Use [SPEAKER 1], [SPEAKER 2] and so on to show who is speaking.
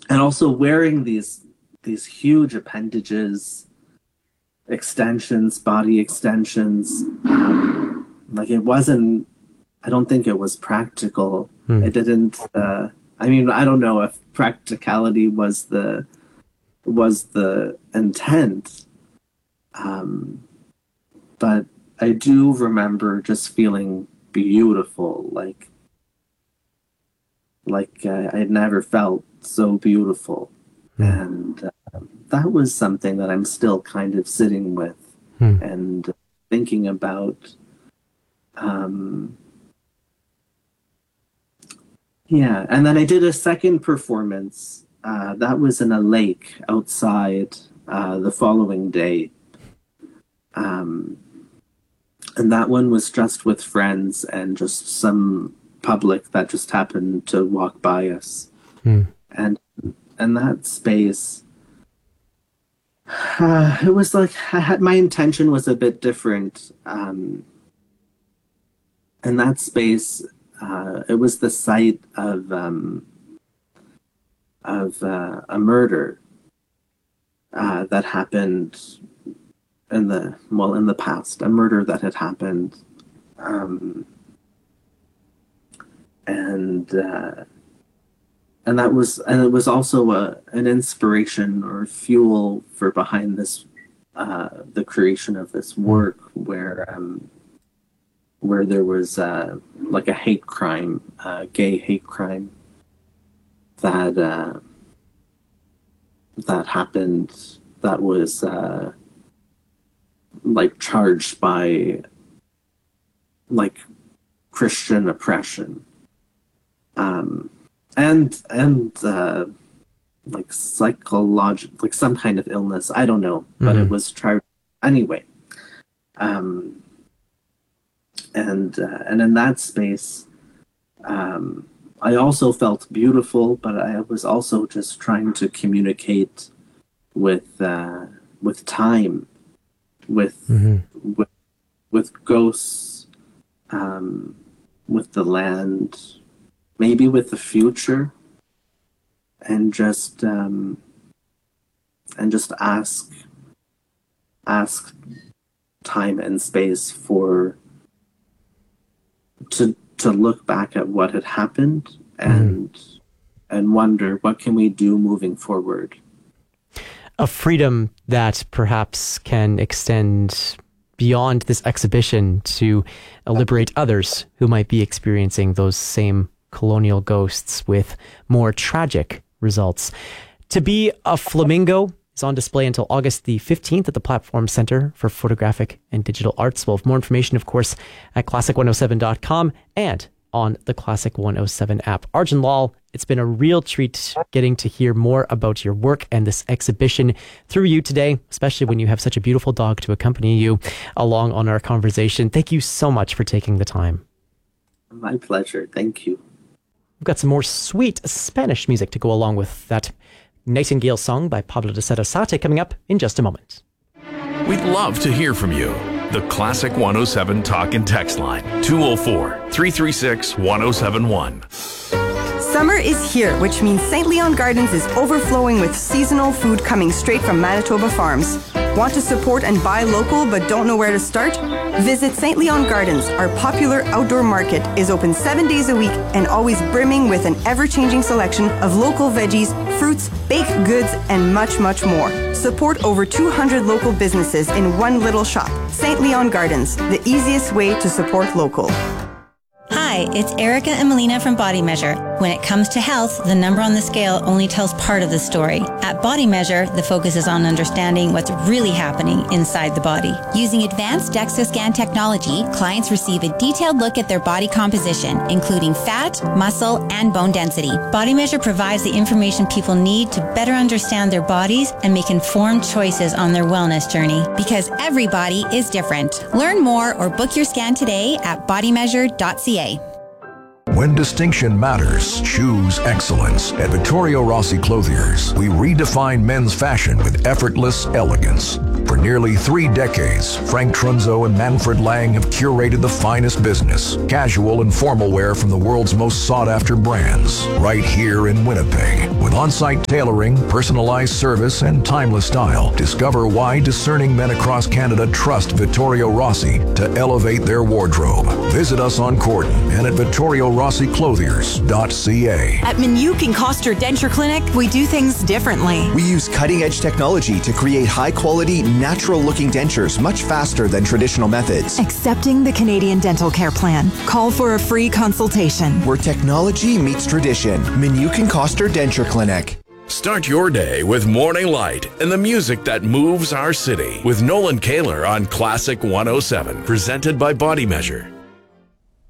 [SPEAKER 1] and also wearing these huge appendages, extensions, body extensions. Like it wasn't. I don't think it was practical. It didn't. I mean, I don't know if practicality was the intent, but I do remember just feeling beautiful, like I'd never felt so beautiful, and that was something that I'm still kind of sitting with and thinking about. Yeah, and then I did a second performance. That was in a lake outside the following day. And that one was just with friends and just some public that just happened to walk by us. And that space, it was like my intention was a bit different. In that space, it was the site of a murder that happened in the past, a murder that had happened, and it was also an inspiration or fuel for behind this the creation of this work where there was like a hate crime, gay hate crime that happened, that was like charged by like Christian oppression, and like psychological, like some kind of illness. I don't know, but it was charged anyway. And in that space, I also felt beautiful, but I was also just trying to communicate with time, with ghosts, with the land, maybe with the future, and just ask time and space to look back at what had happened and wonder, what can we do moving forward?
[SPEAKER 2] A freedom that perhaps can extend beyond this exhibition to liberate others who might be experiencing those same colonial ghosts with more tragic results. To Be a Flamingo is on display until August the 15th at the Platform Center for Photographic and Digital Arts. We'll have more information, of course, at classic107.com and on the Classic 107 app. Arjun Lal, it's been a real treat getting to hear more about your work and this exhibition through you today, especially when you have such a beautiful dog to accompany you along on our conversation. Thank you so much for taking the time.
[SPEAKER 1] My pleasure. Thank you.
[SPEAKER 2] We've got some more sweet Spanish music to go along with that Nightingale song by Pablo de Sarasate coming up in just a moment.
[SPEAKER 3] We'd love to hear from you. The Classic 107 Talk and Text Line, 204-336-1071.
[SPEAKER 4] Summer is here, which means St. Leon Gardens is overflowing with seasonal food coming straight from Manitoba farms. Want to support and buy local but don't know where to start? Visit St. Leon Gardens. Our popular outdoor market is open 7 days a week and always brimming with an ever-changing selection of local veggies, fruits, baked goods, and much, much more. Support over 200 local businesses in one little shop. St. Leon Gardens, the easiest way to support local.
[SPEAKER 5] Hi, it's Erica and Melina from Body Measure. When it comes to health, the number on the scale only tells part of the story. At Body Measure, the focus is on understanding what's really happening inside the body. Using advanced DEXA scan technology, clients receive a detailed look at their body composition, including fat, muscle, and bone density. Body Measure provides the information people need to better understand their bodies and make informed choices on their wellness journey. Because every body is different. Learn more or book your scan today at bodymeasure.ca.
[SPEAKER 6] When distinction matters, choose excellence. At Vittorio Rossi Clothiers, we redefine men's fashion with effortless elegance. For nearly 3 decades, Frank Trunzo and Manfred Lang have curated the finest business, casual and formal wear from the world's most sought-after brands, right here in Winnipeg. With on-site tailoring, personalized service, and timeless style, discover why discerning men across Canada trust Vittorio Rossi to elevate their wardrobe. Visit us on Corden and at VittorioRossiClothiers.ca.
[SPEAKER 7] At Minuk and Koster Denture Clinic, we do things differently.
[SPEAKER 8] We use cutting-edge technology to create high-quality, natural-looking dentures much faster than traditional methods.
[SPEAKER 7] Accepting the Canadian Dental Care Plan. Call for a free consultation.
[SPEAKER 8] Where technology meets tradition. Minuk and Koster Denture Clinic.
[SPEAKER 3] Start your day with Morning Light and the music that moves our city with Nolan Kaler on Classic 107, presented by Body Measure.